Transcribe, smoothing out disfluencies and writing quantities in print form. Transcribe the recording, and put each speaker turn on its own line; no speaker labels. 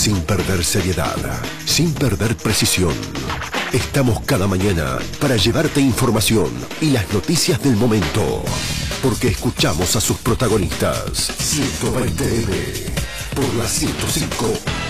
Sin perder seriedad, sin perder precisión. Estamos cada mañana para llevarte información y las noticias del momento. Porque escuchamos a sus protagonistas. 120M por la 105.